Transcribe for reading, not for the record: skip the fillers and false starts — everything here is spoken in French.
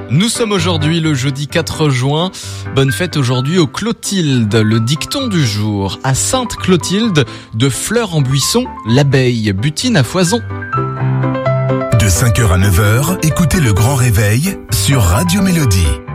Nous sommes aujourd'hui le jeudi 4 juin. Bonne fête aujourd'hui aux Clotilde. Le dicton du jour. À Sainte-Clotilde, de fleurs en buisson, l'abeille butine à foison. De 5h à 9h, écoutez le grand réveil sur Radio Mélodie.